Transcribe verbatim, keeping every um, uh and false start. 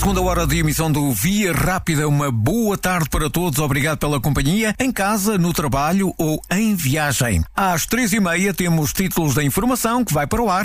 segunda hora de emissão do Via Rápida. Uma boa tarde para todos. Obrigado pela companhia, em casa, no trabalho ou em viagem. Às três e meia temos títulos da informação que vai para o ar